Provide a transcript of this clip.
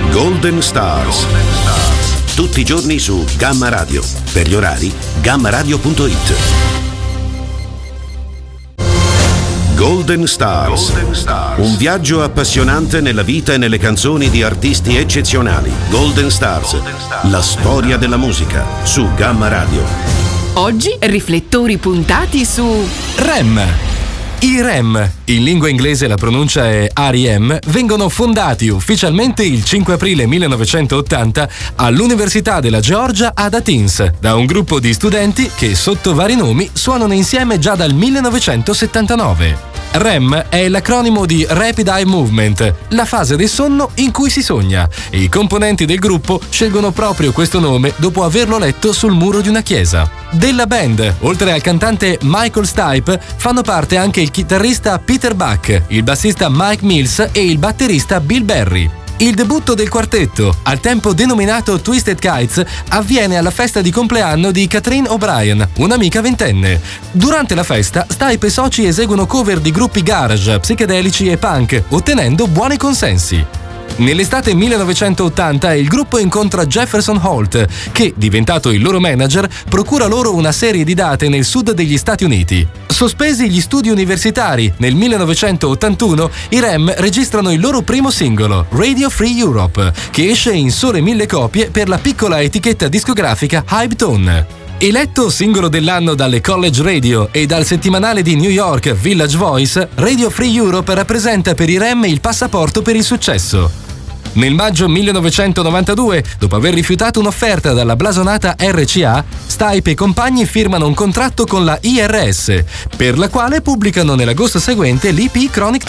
Golden Stars. Tutti i giorni su Gamma Radio. Per gli orari, gammaradio.it. Golden Stars. Un viaggio appassionante nella vita e nelle canzoni di artisti eccezionali. Golden Stars. La storia della musica su Gamma Radio. Oggi riflettori puntati su REM. I REM, in lingua inglese la pronuncia è R.E.M., vengono fondati ufficialmente il 5 aprile 1980 all'Università della Georgia ad Athens da un gruppo di studenti che sotto vari nomi suonano insieme già dal 1979. REM è l'acronimo di Rapid Eye Movement, la fase del sonno in cui si sogna, e i componenti del gruppo scelgono proprio questo nome dopo averlo letto sul muro di una chiesa. Della band, oltre al cantante Michael Stipe, fanno parte anche il chitarrista Peter Buck, il bassista Mike Mills e il batterista Bill Berry. Il debutto del quartetto, al tempo denominato Twisted Kites, avviene alla festa di compleanno di Catherine O'Brien, un'amica ventenne. Durante la festa, Stipe e soci eseguono cover di gruppi garage, psichedelici e punk, ottenendo buoni consensi. Nell'estate 1980 il gruppo incontra Jefferson Holt, che, diventato il loro manager, procura loro una serie di date nel sud degli Stati Uniti. Sospesi gli studi universitari, nel 1981 i REM registrano il loro primo singolo, Radio Free Europe, che esce in sole 1000 copie per la piccola etichetta discografica Hypetone. Eletto singolo dell'anno dalle College Radio e dal settimanale di New York Village Voice, Radio Free Europe rappresenta per i REM il passaporto per il successo. Nel maggio 1992, dopo aver rifiutato un'offerta dalla blasonata RCA, Stipe e compagni firmano un contratto con la IRS, per la quale pubblicano nell'agosto seguente l'EP Chronic